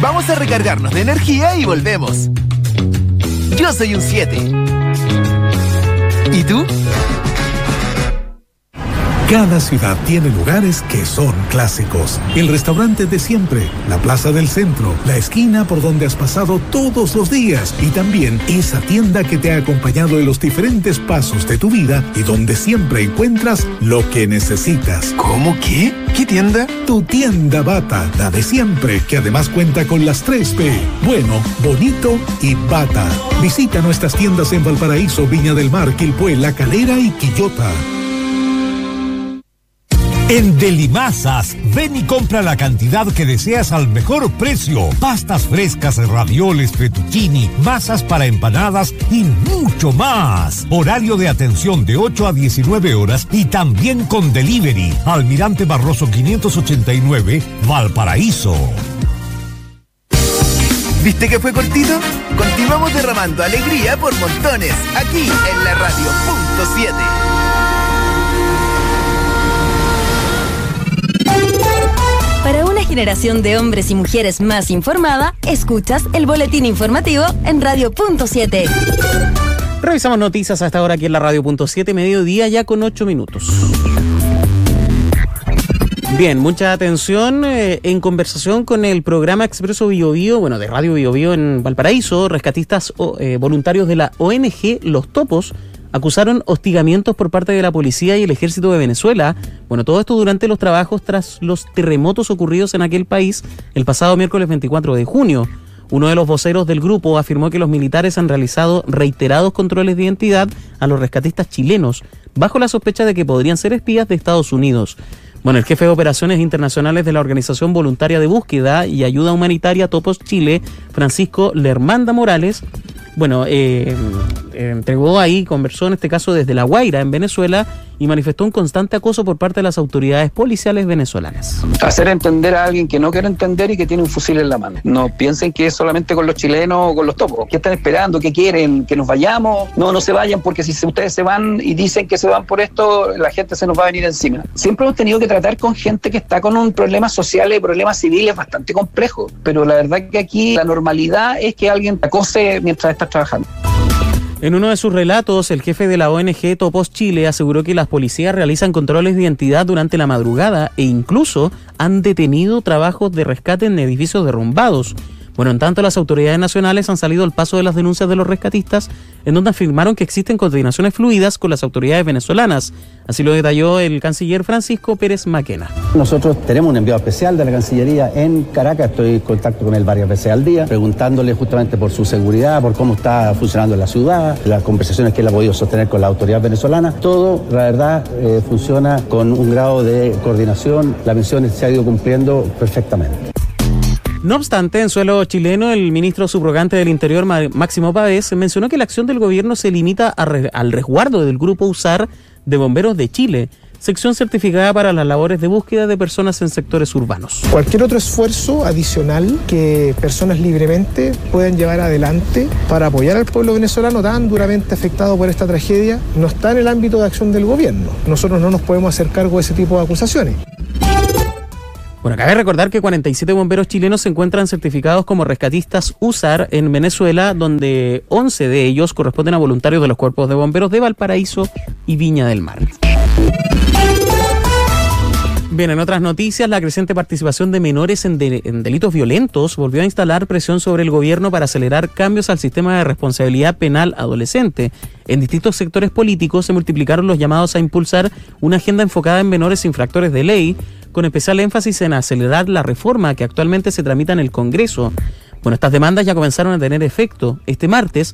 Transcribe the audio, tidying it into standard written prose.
Vamos a recargarnos de energía y volvemos. Yo soy un 7. ¿Y tú? Cada ciudad tiene lugares que son clásicos. El restaurante de siempre, la plaza del centro, la esquina por donde has pasado todos los días y también esa tienda que te ha acompañado en los diferentes pasos de tu vida y donde siempre encuentras lo que necesitas. ¿Cómo qué? ¿Qué tienda? Tu tienda Bata, la de siempre, que además cuenta con las 3P. Bueno, bonito y Bata. Visita nuestras tiendas en Valparaíso, Viña del Mar, Quilpué, La Calera y Quillota. En Delimasas, ven y compra la cantidad que deseas al mejor precio. Pastas frescas, ravioles, fettuccini, masas para empanadas y mucho más. Horario de atención de 8 a 19 horas y también con delivery. Almirante Barroso 589, Valparaíso. ¿Viste que fue cortito? Continuamos derramando alegría por montones, aquí en la radio .7. Para una generación de hombres y mujeres más informada, escuchas el boletín informativo en Radio .7. Revisamos noticias a esta hora aquí en la Radio .7, mediodía ya con 8 minutos. Bien, mucha atención en conversación con el programa Expreso Biobío, de Radio Biobío en Valparaíso. Rescatistas voluntarios de la ONG Los Topos acusaron hostigamientos por parte de la policía y el ejército de Venezuela. Todo esto durante los trabajos tras los terremotos ocurridos en aquel país el pasado miércoles 24 de junio. Uno de los voceros del grupo afirmó que los militares han realizado reiterados controles de identidad a los rescatistas chilenos, bajo la sospecha de que podrían ser espías de Estados Unidos. El jefe de operaciones internacionales de la Organización Voluntaria de Búsqueda y Ayuda Humanitaria Topos Chile, Francisco Lermanda Morales, conversó en este caso desde La Guaira, en Venezuela, y manifestó un constante acoso por parte de las autoridades policiales venezolanas. Hacer entender a alguien que no quiere entender y que tiene un fusil en la mano. No piensen que es solamente con los chilenos o con los topos. ¿Qué están esperando? ¿Qué quieren? ¿Que nos vayamos? No se vayan, porque si ustedes se van y dicen que se van por esto, la gente se nos va a venir encima. Siempre hemos tenido que tratar con gente que está con un problema social y problemas civiles bastante complejo, pero la verdad que aquí la normalidad es que alguien te acose mientras estás trabajando. En uno de sus relatos, el jefe de la ONG Topos Chile aseguró que las policías realizan controles de identidad durante la madrugada e incluso han detenido trabajos de rescate en edificios derrumbados. En tanto, las autoridades nacionales han salido al paso de las denuncias de los rescatistas, en donde afirmaron que existen coordinaciones fluidas con las autoridades venezolanas. Así lo detalló el canciller Francisco Pérez Maquena. Nosotros tenemos un enviado especial de la Cancillería en Caracas, estoy en contacto con él varias veces al día, preguntándole justamente por su seguridad, por cómo está funcionando la ciudad, las conversaciones que él ha podido sostener con la autoridad venezolana. Todo, la verdad, funciona con un grado de coordinación, la misión se ha ido cumpliendo perfectamente. No obstante, en suelo chileno, el ministro subrogante del Interior, Máximo Pavés, mencionó que la acción del gobierno se limita al resguardo del Grupo USAR de Bomberos de Chile, sección certificada para las labores de búsqueda de personas en sectores urbanos. Cualquier otro esfuerzo adicional que personas libremente puedan llevar adelante para apoyar al pueblo venezolano tan duramente afectado por esta tragedia no está en el ámbito de acción del gobierno. Nosotros no nos podemos hacer cargo de ese tipo de acusaciones. Cabe recordar que 47 bomberos chilenos se encuentran certificados como rescatistas USAR en Venezuela, donde 11 de ellos corresponden a voluntarios de los cuerpos de bomberos de Valparaíso y Viña del Mar. Bien, en otras noticias, la creciente participación de menores en delitos violentos volvió a instalar presión sobre el gobierno para acelerar cambios al sistema de responsabilidad penal adolescente. En distintos sectores políticos se multiplicaron los llamados a impulsar una agenda enfocada en menores infractores de ley, con especial énfasis en acelerar la reforma que actualmente se tramita en el Congreso. Estas demandas ya comenzaron a tener efecto. Este martes,